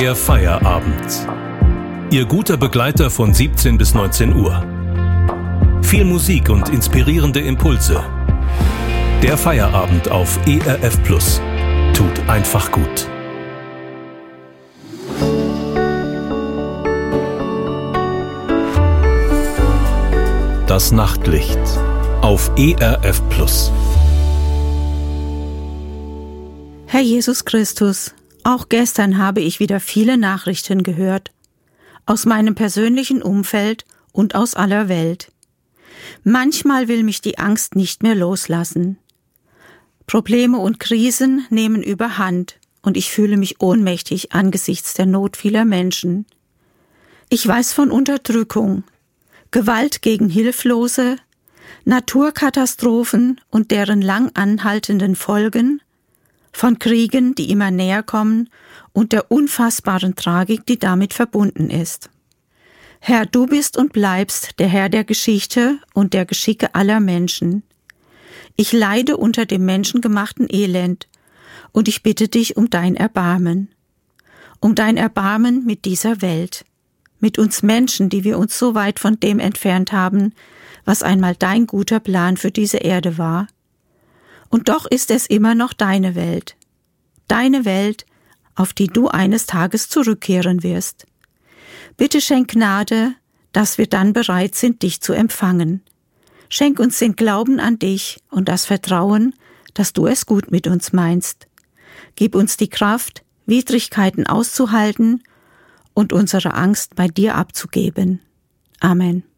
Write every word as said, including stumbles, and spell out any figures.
Der Feierabend. Ihr guter Begleiter von siebzehn bis neunzehn Uhr. Viel Musik und inspirierende Impulse. Der Feierabend auf E R F Plus. Tut einfach gut. Das Nachtlicht auf E R F Plus. Herr Jesus Christus, auch gestern habe ich wieder viele Nachrichten gehört, aus meinem persönlichen Umfeld und aus aller Welt. Manchmal will mich die Angst nicht mehr loslassen. Probleme und Krisen nehmen überhand und ich fühle mich ohnmächtig angesichts der Not vieler Menschen. Ich weiß von Unterdrückung, Gewalt gegen Hilflose, Naturkatastrophen und deren lang anhaltenden Folgen, von Kriegen, die immer näher kommen und der unfassbaren Tragik, die damit verbunden ist. Herr, du bist und bleibst der Herr der Geschichte und der Geschicke aller Menschen. Ich leide unter dem menschengemachten Elend und ich bitte dich um dein Erbarmen. Um dein Erbarmen mit dieser Welt, mit uns Menschen, die wir uns so weit von dem entfernt haben, was einmal dein guter Plan für diese Erde war. Und doch ist es immer noch deine Welt. Deine Welt, auf die du eines Tages zurückkehren wirst. Bitte schenk Gnade, dass wir dann bereit sind, dich zu empfangen. Schenk uns den Glauben an dich und das Vertrauen, dass du es gut mit uns meinst. Gib uns die Kraft, Widrigkeiten auszuhalten und unsere Angst bei dir abzugeben. Amen.